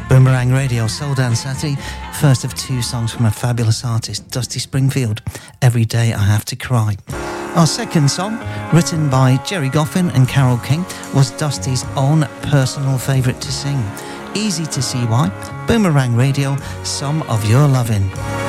Boomerang Radio, Soul Dance Saturday, first of two songs from a fabulous artist, Dusty Springfield, Every Day I Have to Cry. Our second song, written by Jerry Goffin and Carole King, was Dusty's own personal favourite to sing. Easy to see why. Boomerang Radio, Some of Your Lovin'.